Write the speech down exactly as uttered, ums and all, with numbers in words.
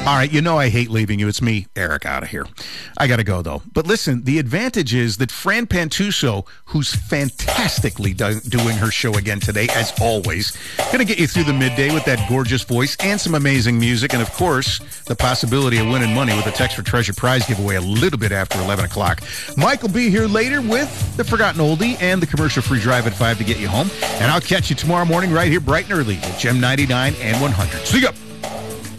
All right, you know I hate leaving you. It's me, Eric, out of here. I got to go, though. But listen, the advantage is that Fran Pantuso, who's fantastically do- doing her show again today, as always, going to get you through the midday with that gorgeous voice and some amazing music. And, of course, the possibility of winning money with a Text for Treasure prize giveaway a little bit after eleven o'clock. Mike will be here later with the Forgotten Oldie and the commercial-free drive at five to get you home. And I'll catch you tomorrow morning right here bright and early at Gem ninety-nine and one hundred. See ya!